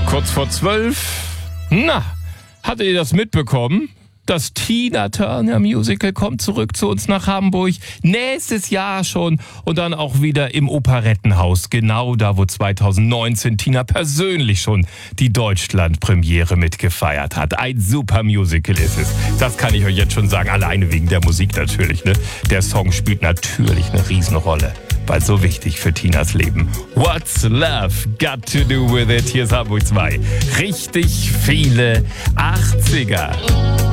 Kurz vor 12. Na, hattet ihr das mitbekommen? Das Tina Turner Musical kommt zurück zu uns nach Hamburg. Nächstes Jahr schon und dann auch wieder im Operettenhaus. Genau da, wo 2019 Tina persönlich schon die Deutschland-Premiere mitgefeiert hat. Ein super Musical ist es. Das kann ich euch jetzt schon sagen. Alleine wegen der Musik natürlich, ne? Der Song spielt natürlich eine Riesenrolle, weil so wichtig für Tinas Leben. What's Love Got to Do With It? Hier ist Hamburg 2. Richtig viele 80er.